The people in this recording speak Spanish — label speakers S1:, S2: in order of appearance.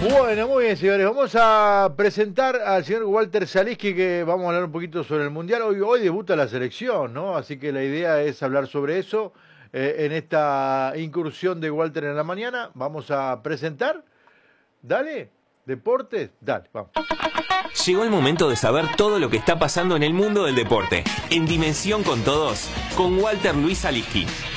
S1: Bueno, muy bien, señores. Vamos a presentar al señor Walter Zaliski, que vamos a hablar un poquito sobre el Mundial. Hoy debuta la selección, ¿no? Así que la idea es hablar sobre eso en esta incursión de Walter en la mañana. Vamos a presentar. Dale, deportes, dale, vamos.
S2: Llegó el momento de saber todo lo que está pasando en el mundo del deporte. En Dimensión con Todos, con Walter Luis Zaliski.